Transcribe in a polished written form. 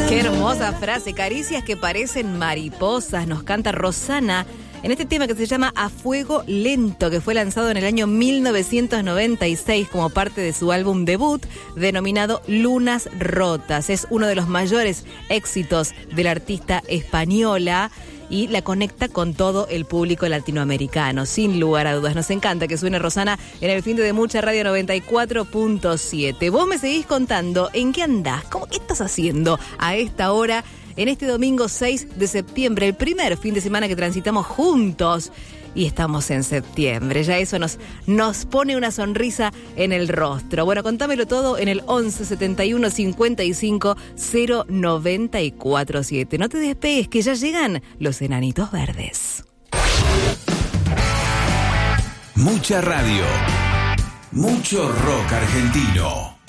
Qué hermosa frase, caricias que parecen mariposas, nos canta Rosana en este tema que se llama A Fuego Lento, que fue lanzado en el año 1996 como parte de su álbum debut denominado Lunas Rotas. Es uno de los mayores éxitos de la artista española y la conecta con todo el público latinoamericano, sin lugar a dudas. Nos encanta que suene Rosana en el fin de Mucha Radio 94.7. Vos me seguís contando en qué andás, qué estás haciendo a esta hora, en este domingo 6 de septiembre, el primer fin de semana que transitamos juntos. Y estamos en septiembre, ya eso nos pone una sonrisa en el rostro. Bueno, contámelo todo en el 11 71 55 094 7. No te despegues, que ya llegan los enanitos verdes. Mucha radio, mucho rock argentino.